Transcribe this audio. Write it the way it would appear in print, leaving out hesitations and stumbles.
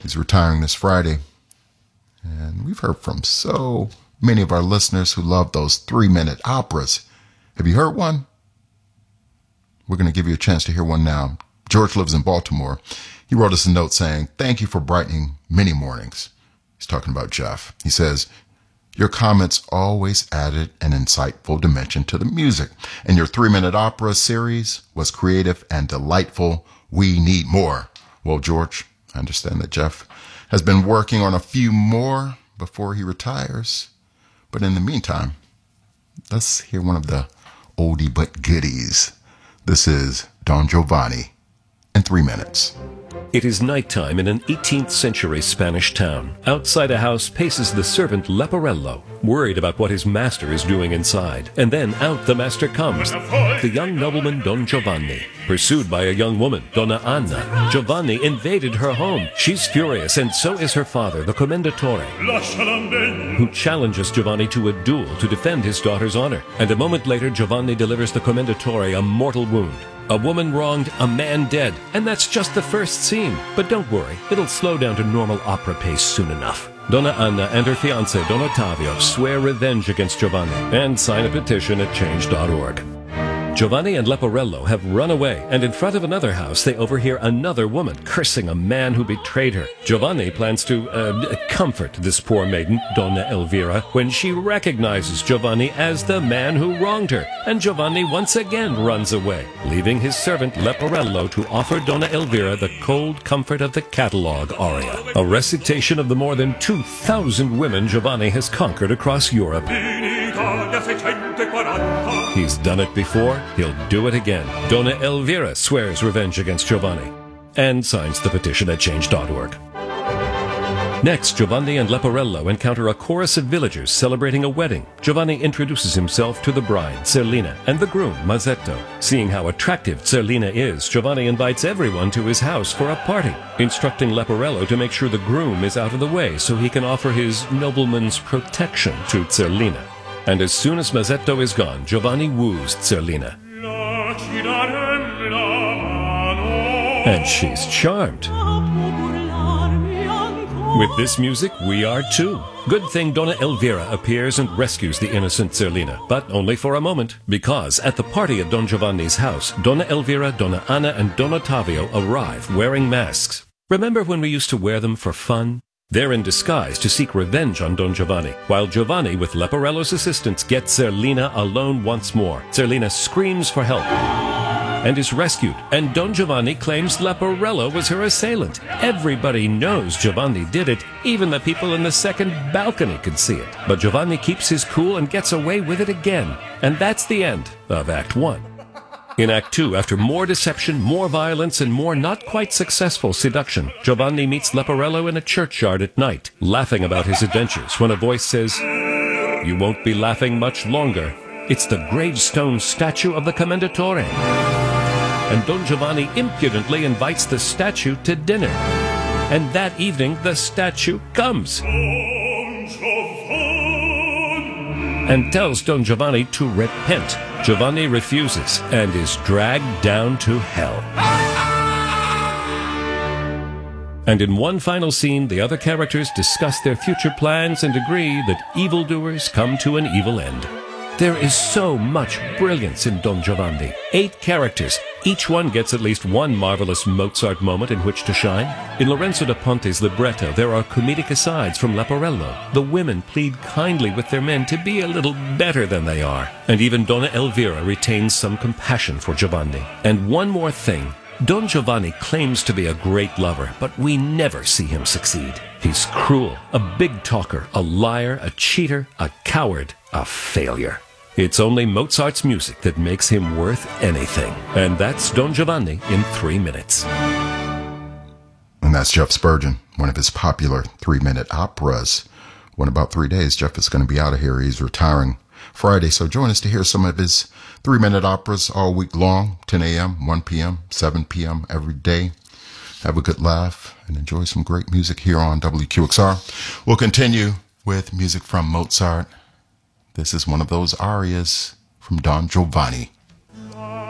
He's retiring this Friday. And we've heard from so many of our listeners who love those 3-minute operas. Have you heard one? We're going to give you a chance to hear one now. George lives in Baltimore. He wrote us a note saying, "Thank you for brightening many mornings." He's talking about Jeff. He says, "Your comments always added an insightful dimension to the music, and your 3-minute opera series was creative and delightful. We need more." Well, George, I understand that Jeff has been working on a few more before he retires. But in the meantime, let's hear one of the oldie but goodies. This is Don Giovanni in 3 minutes. It is nighttime in an 18th century Spanish town. Outside a house paces the servant Leporello, worried about what his master is doing inside. And then out the master comes, the young nobleman Don Giovanni, pursued by a young woman, Donna Anna. Giovanni invaded her home. She's furious, and so is her father, the commendatore, who challenges Giovanni to a duel to defend his daughter's honor. And a moment later, Giovanni delivers the commendatore a mortal wound. A woman wronged, a man dead, and that's just the first scene. But don't worry, it'll slow down to normal opera pace soon enough. Donna Anna and her fiancé, Don Ottavio, swear revenge against Giovanni and sign a petition at change.org. Giovanni and Leporello have run away, and in front of another house they overhear another woman cursing a man who betrayed her. Giovanni plans to comfort this poor maiden, Donna Elvira, when she recognizes Giovanni as the man who wronged her, and Giovanni once again runs away, leaving his servant Leporello to offer Donna Elvira the cold comfort of the catalog aria, a recitation of the more than 2,000 women Giovanni has conquered across Europe. He's done it before, he'll do it again. Donna Elvira swears revenge against Giovanni and signs the petition at change.org. Next, Giovanni and Leporello encounter a chorus of villagers celebrating a wedding. Giovanni introduces himself to the bride, Zerlina, and the groom, Mazzetto. Seeing how attractive Zerlina is, Giovanni invites everyone to his house for a party, instructing Leporello to make sure the groom is out of the way so he can offer his nobleman's protection to Zerlina. And as soon as Mazzetto is gone, Giovanni woos Zerlina. And she's charmed. With this music, we are too. Good thing Donna Elvira appears and rescues the innocent Zerlina, but only for a moment, because at the party at Don Giovanni's house, Donna Elvira, Donna Anna, and Don Ottavio arrive wearing masks. Remember when we used to wear them for fun? They're in disguise to seek revenge on Don Giovanni, while Giovanni, with Leporello's assistance, gets Zerlina alone once more. Zerlina screams for help and is rescued, and Don Giovanni claims Leporello was her assailant. Everybody knows Giovanni did it. Even the people in the second balcony could see it. But Giovanni keeps his cool and gets away with it again. And that's the end of Act 1. In Act 2, after more deception, more violence, and more not quite successful seduction, Giovanni meets Leporello in a churchyard at night, laughing about his adventures, when a voice says, "You won't be laughing much longer. It's the gravestone statue of the Commendatore." And Don Giovanni impudently invites the statue to dinner. And that evening, the statue comes and tells Don Giovanni to repent. Giovanni refuses and is dragged down to hell. And in one final scene, the other characters discuss their future plans and agree that evildoers come to an evil end. There is so much brilliance in Don Giovanni. 8 characters. Each one gets at least one marvelous Mozart moment in which to shine. In Lorenzo da Ponte's libretto, there are comedic asides from Leporello. The women plead kindly with their men to be a little better than they are. And even Donna Elvira retains some compassion for Giovanni. And one more thing. Don Giovanni claims to be a great lover, but we never see him succeed. He's cruel, a big talker, a liar, a cheater, a coward, a failure. It's only Mozart's music that makes him worth anything. And that's Don Giovanni in 3 minutes. And that's Jeff Spurgeon, one of his popular 3-minute operas. Well, in about 3 days, Jeff is going to be out of here. He's retiring Friday. So join us to hear some of his 3-minute operas all week long, 10 a.m., 1 p.m., 7 p.m. every day. Have a good laugh and enjoy some great music here on WQXR. We'll continue with music from Mozart. This is one of those arias from Don Giovanni.